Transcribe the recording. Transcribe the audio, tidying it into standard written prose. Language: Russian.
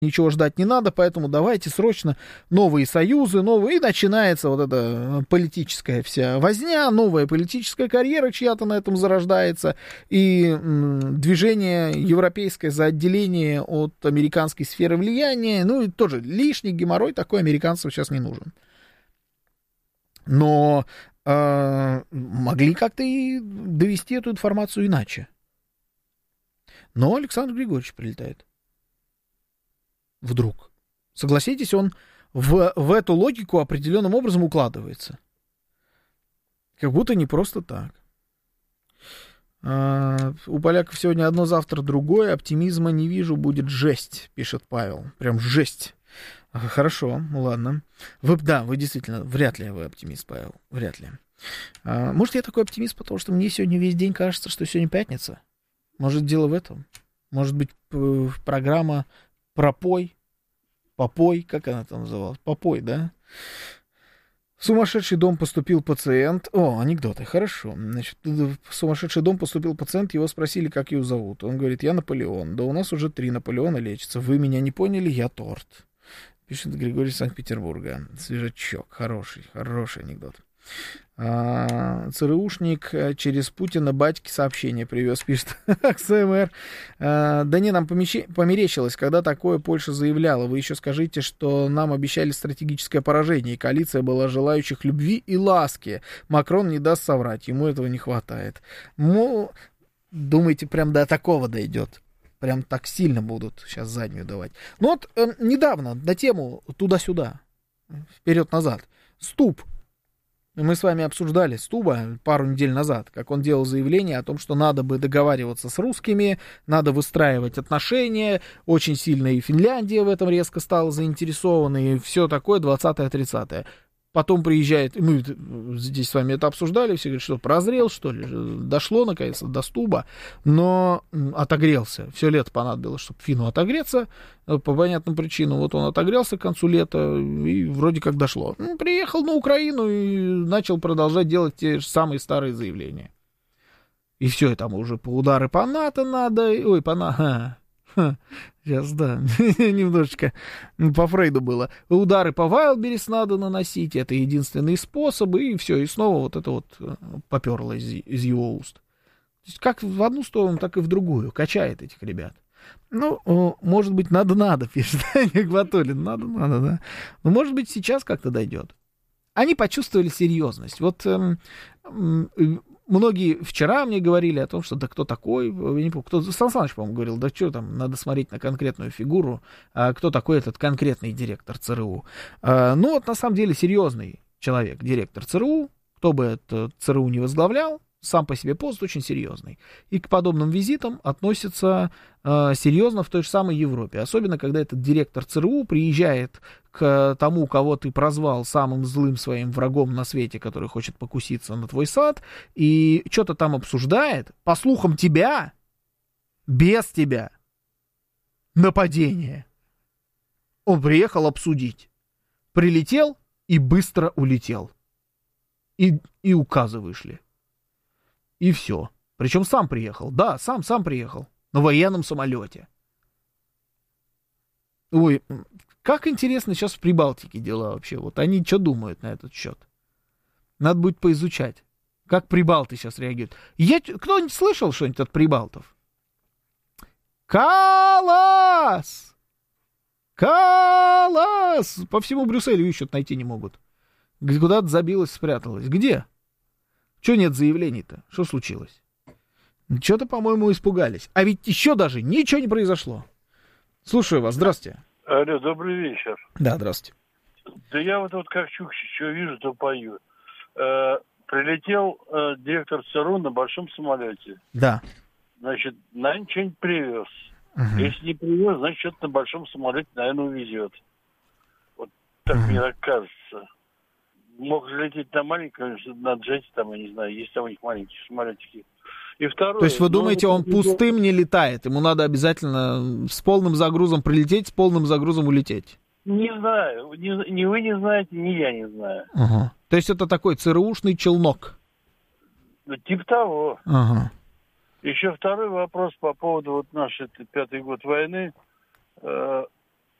ничего ждать не надо, поэтому давайте срочно новые союзы, новые, и начинается вот эта политическая вся возня, новая политическая карьера чья-то на этом зарождается, и движение европейское за отделение от американской сферы влияния, ну, и тоже лишний геморрой такой американцам сейчас не нужен. Но могли как-то и довести эту информацию иначе. Но Александр Григорьевич прилетает. Вдруг. Согласитесь, он в эту логику определенным образом укладывается. Как будто не просто так. У поляков сегодня одно, завтра другое. Оптимизма не вижу, будет жесть, пишет Павел. Прям жесть. Хорошо, ладно. Вы действительно, вряд ли вы оптимист, Павел. Вряд ли. Может, я такой оптимист, потому что мне сегодня весь день кажется, что сегодня пятница. Может, дело в этом. Может быть, программа «Пропой», «Попой», как она там называлась? «Попой», да? В сумасшедший дом поступил пациент. О, анекдоты, хорошо. Значит, в сумасшедший дом поступил пациент, его спросили, как его зовут. Он говорит, я Наполеон. Да у нас уже 3 Наполеона лечатся. Вы меня не поняли, я торт. Пишет Григорий из Санкт-Петербурга. Свежачок, хороший анекдот. ЦРУшник через Путина батьке сообщение привез, пишет ХСМР. Да не, нам померещилось, когда такое Польша заявляла. Вы еще скажите, что нам обещали стратегическое поражение, и коалиция была желающих любви и ласки. Макрон не даст соврать, ему этого не хватает. Ну, думаете, прям до такого дойдет? Прям так сильно будут сейчас заднюю давать. Ну вот недавно на тему туда-сюда, вперед-назад, Ступ. Мы с вами обсуждали Стуба пару недель назад, как он делал заявление о том, что надо бы договариваться с русскими, надо выстраивать отношения, очень сильно и Финляндия в этом резко стала заинтересована, и все такое, 20-30. Потом приезжает, и мы здесь с вами это обсуждали, все говорят, что прозрел, что ли, дошло наконец-то до Стуба, но отогрелся. Все лето понадобилось, чтобы Фину отогреться, по понятным причинам. Вот он отогрелся к концу лета, и вроде как дошло. Приехал на Украину и начал продолжать делать те же самые старые заявления. И все, там уже по удары по НАТО надо, ой, по НАТО... Сейчас, да, немножечко по Фрейду было. Удары по Вайлдберрис надо наносить, это единственные способы, и все, и снова вот это вот поперло из его уст. То есть как в одну сторону, так и в другую, качает этих ребят. Ну, может быть, надо, пишет Гватулин, надо, да. Но, может быть, сейчас как-то дойдет. Они почувствовали серьезность. Вот многие вчера мне говорили о том, что да кто такой, я не помню, кто, Сан Саныч, по-моему, говорил, да что там, надо смотреть на конкретную фигуру, кто такой этот конкретный директор ЦРУ. Ну вот на самом деле серьезный человек, директор ЦРУ, кто бы это ЦРУ не возглавлял, сам по себе пост очень серьезный. И к подобным визитам относятся серьезно в той же самой Европе. Особенно, когда этот директор ЦРУ приезжает к тому, кого ты прозвал самым злым своим врагом на свете, который хочет покуситься на твой сад, и что-то там обсуждает, по слухам тебя, без тебя, нападение. Он приехал обсудить. Прилетел и быстро улетел. И указы вышли. И все. Причем сам приехал. Да, сам приехал. На военном самолете. Ой, как интересно сейчас в Прибалтике дела вообще. Вот они что думают на этот счет? Надо будет поизучать. Как прибалты сейчас реагируют. Кто-нибудь слышал что-нибудь от прибалтов? Калас! Калас! По всему Брюсселю ищут, найти не могут. Куда-то забилась, спряталась. Где? Чего нет заявлений-то? Что случилось? Что-то, по-моему, испугались. А ведь еще даже ничего не произошло. Слушаю вас. Здравствуйте. Алло, добрый вечер. Да, здравствуйте. Да я вот как Чукчи, что вижу, то пою. Прилетел директор ЦРУ на большом самолете. Да. Значит, наверное, что-нибудь привез. Угу. Если не привез, значит, что-то на большом самолете, наверное, увезет. Вот так мне так кажется. Мог же лететь на маленьком, на джете, там, я не знаю, есть там у них маленькие самолетики. И второе, то есть вы думаете, он пустым не летает? Ему надо обязательно с полным загрузом прилететь, с полным загрузом улететь? Не знаю. Ни вы не знаете, ни я не знаю. Ага. То есть это такой ЦРУшный челнок? Ну, типа того. Ага. Еще второй вопрос по поводу вот нашей 5-й год войны.